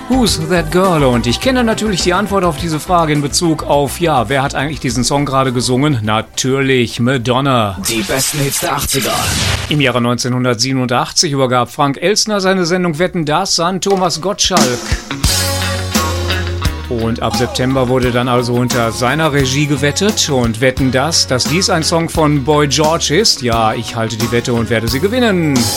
Who's That Girl? Und ich kenne natürlich die Antwort auf diese Frage in Bezug auf, ja, wer hat eigentlich diesen Song gerade gesungen? Natürlich Madonna. Die besten Hits der 80er. Im Jahre 1987 übergab Frank Elstner seine Sendung Wetten, dass an Thomas Gottschalk. Und ab September wurde dann also unter seiner Regie gewettet und wetten dass dies ein Song von Boy George ist. Ja, ich halte die Wette und werde sie gewinnen.